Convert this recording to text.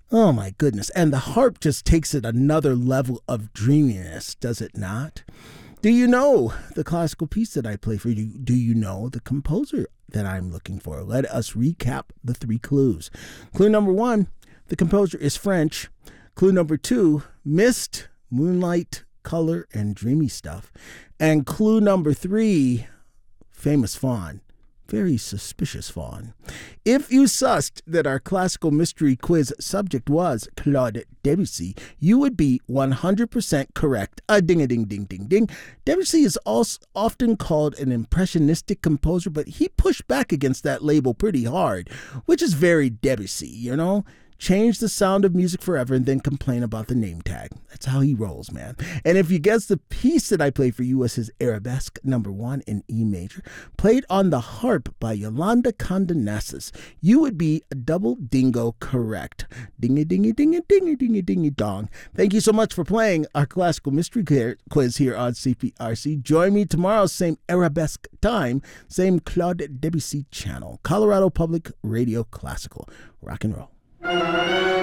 Oh my goodness. And the harp just takes it another level of dreaminess, does it not? Do you know the classical piece that I play for you? Do you know the composer that I'm looking for? Let us recap the three clues. Clue number one, the composer is French. Clue number two, mist, moonlight, color, and dreamy stuff. And clue number three, famous fawn. Very suspicious fawn. If you sussed that our classical mystery quiz subject was Claude Debussy, you would be 100% correct. Ding-a-ding-ding-ding-ding. Debussy is also often called an impressionistic composer, but he pushed back against that label pretty hard, which is very Debussy, you know? Change the sound of music forever and then complain about the name tag. That's how he rolls, man. And if you guess the piece that I played for you was his Arabesque number 1 in E major, played on the harp by Yolanda Condonasis, you would be a double dingo correct. Ding-a-ding-a-ding-a-ding-a-ding-a-ding-a dong. Thank you so much for playing our classical mystery quiz here on CPRC. Join me tomorrow, same Arabesque time, same Claude Debussy channel. Colorado Public Radio Classical. Rock and roll.